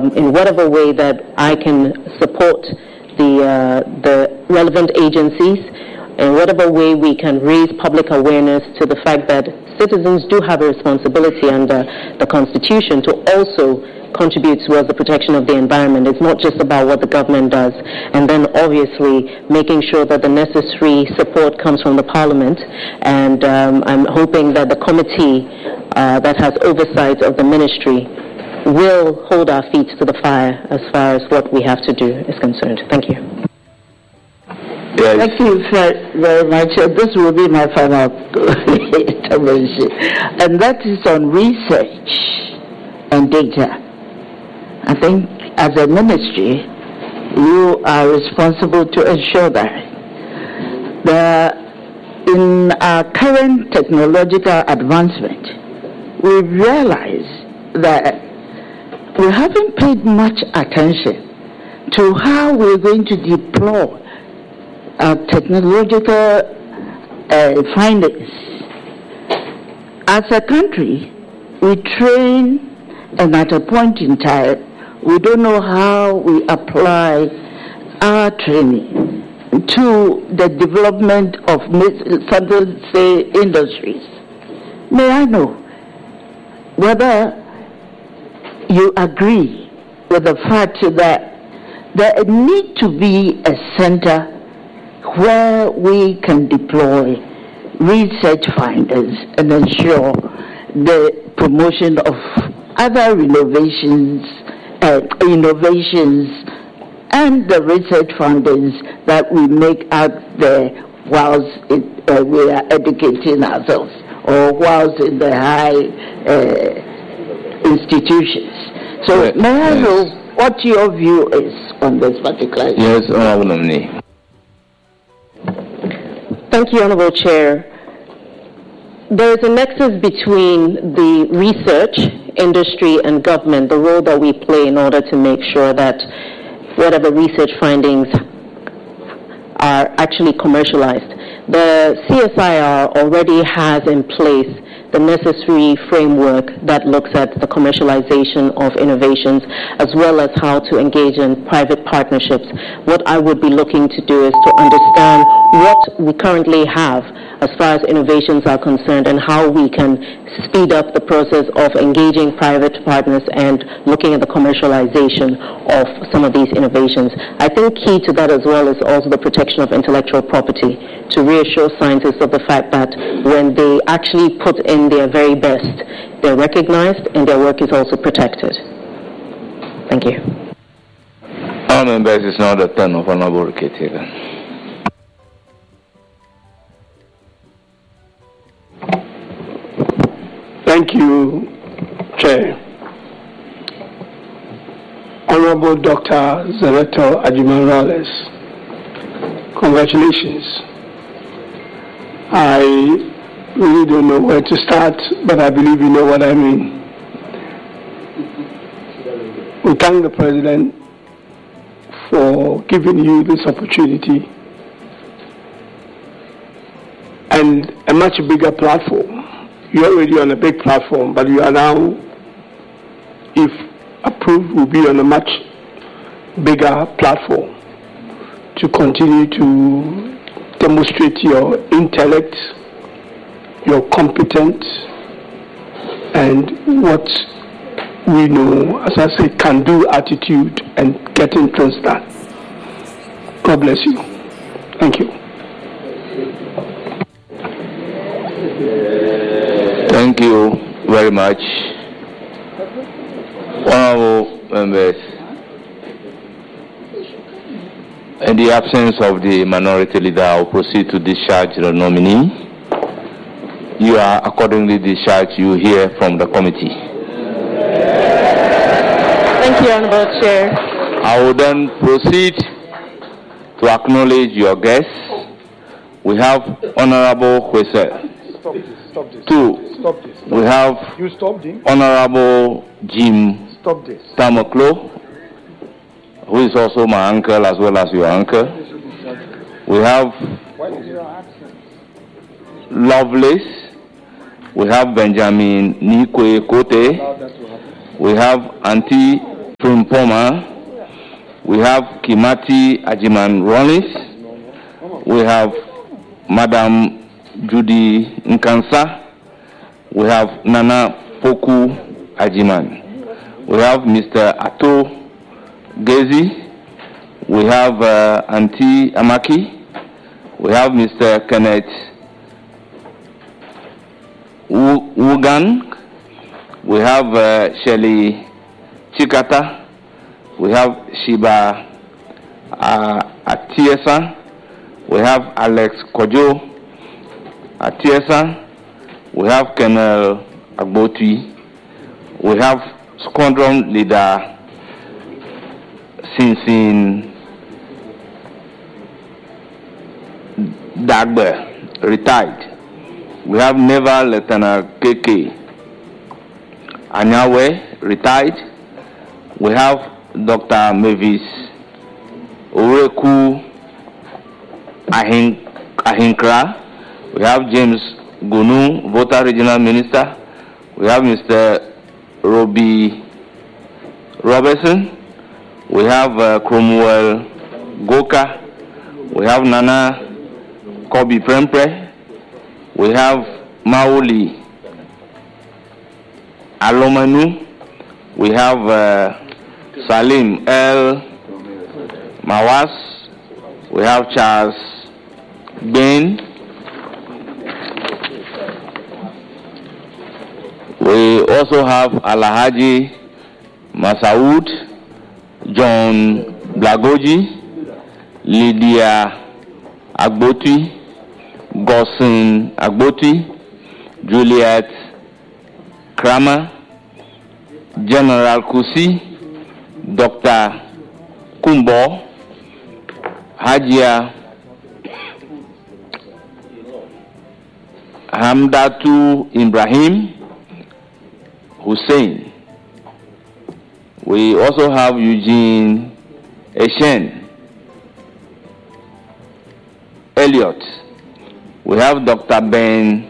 in whatever way that I can support the relevant agencies, in whatever way we can raise public awareness to the fact that citizens do have a responsibility under the Constitution to also contribute towards the protection of the environment. It's not just about what the government does. And then obviously making sure that the necessary support comes from the Parliament. And I'm hoping that the committee that has oversight of the ministry will hold our feet to the fire as far as what we have to do is concerned. Thank you. Yes. Thank you very much. This will be my final intervention. And that is on research and data. I think as a ministry, you are responsible to ensure that in our current technological advancement, we realize that we haven't paid much attention to how we're going to deploy our technological findings. As a country, we train, and at a point in time, we don't know how we apply our training to the development of, say, industries. May I know whether you agree with the fact that there needs to be a center where we can deploy research findings and ensure the promotion of other innovations and the research findings that we make out there whilst we are educating ourselves or whilst in the high institutions. So may I know what your view is on this particular issue? Yes, Honourable Nominee. Thank you, Honourable Chair. There is a nexus between the research, industry, and government, the role that we play in order to make sure that whatever research findings are actually commercialized. The CSIR already has in place the necessary framework that looks at the commercialization of innovations as well as how to engage in private partnerships. What I would be looking to do is to understand what we currently have as far as innovations are concerned and how we can speed up the process of engaging private partners and looking at the commercialization of some of these innovations. I think key to that as well is also the protection of intellectual property, to reassure scientists of the fact that when they actually put in their very best, they're recognized and their work is also protected. Thank you. Our members, it's now the turn of Honourable Ketela. Thank you, Chair. Honorable Dr. Zaleto Ajiman-Rawless, congratulations. I really don't know where to start, but I believe you know what I mean. We thank the President for giving you this opportunity and a much bigger platform. You're already on a big platform, but you are now, if approved, will be on a much bigger platform to continue to demonstrate your intellect, your competence, and what we know, as I say, can-do attitude and getting things done. God bless you. Thank you. Thank you very much. Honourable members, in the absence of the minority leader, I will proceed to discharge the nominee. You are accordingly discharged. You hear from the committee. Thank you, Honourable Chair. I will then proceed to acknowledge your guests. We have Honourable Kwese. Stop this. Stop this. We have You stopped him. Honourable Jim Stop this. Tamaklo, who is also my uncle as well as your uncle. We have Lovelace. We have Benjamin Nikwe Kote. We have Auntie Frimpoma. We have Kimati Ajiman Rollins. We have Madam Judy Nkansa. We have Nana Poku Ajiman. We have Mr. Ato Gezi. We have Auntie Amaki. We have Mr. Kenneth Wugan. We have Shelly Chikata. We have Shiba Atiesa. We have Alex Kojo Atiesa. We have Colonel Agboti. We have Squadron Leader Sinsin Dagbe, retired. We have Naval Lieutenant KK Anyawe, retired. We have Dr. Mavis Oreku Ahinkra. We have James Gunu, Voter Regional Minister. We have Mr. Robbie Robertson. We have Cromwell Goka. We have Nana Kobi Prempre. We have Maoli Alomanu. We have Salim El Mawas. We have Charles Bain. We also have Alahaji Masaud, John Blagoji, Lydia Agboti, Gosin Agboti, Juliet Kramer, General Kusi, Dr. Kumbo, Hajia Hamdatu Ibrahim Hussein. We also have Eugene Eshen Elliot. We have Dr. Ben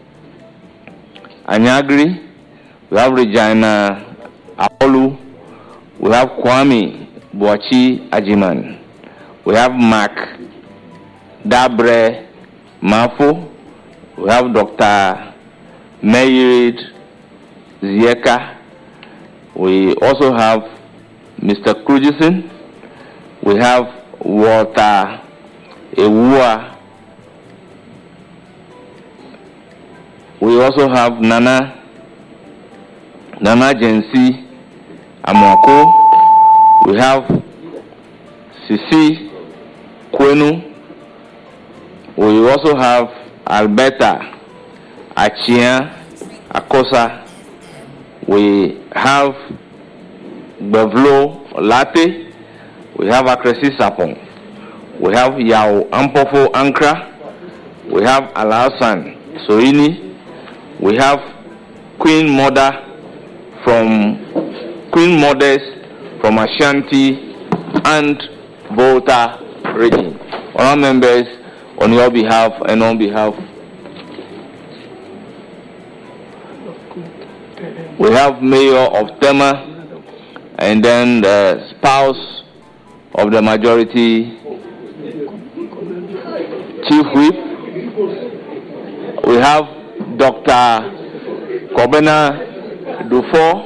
Anyagri. We have Regina Apolu. We have Kwame Boachi Ajiman. We have Mark Dabre Mafo. We have Dr. Mayrid Zieka. We also have Mr. Krujison. We have Walter Ewua. We also have Nana Jensi Amwako. We have Sisi Kwenu. We also have Alberta Achia Akosa. We have Bevlo Latte. We have Akresi Sapon. We have Yao Ampofo Ankra. We have Alasan Soini. We have Queen Mothers from Ashanti and Volta region. All members, on your behalf and on behalf, we have Mayor of Tema, and then the spouse of the majority, Chief Whip. We have Dr. Kobena Dufo.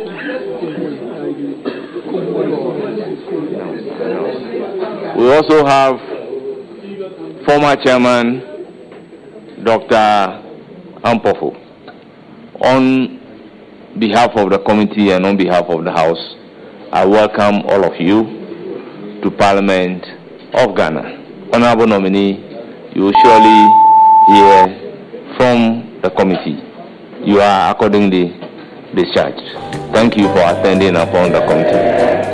We also have former chairman, Dr. Ampofo. On behalf of the committee and on behalf of the House, I welcome all of you to Parliament of Ghana. Honorable nominee, you will surely hear from the committee. You are accordingly discharged. Thank you for attending upon the committee.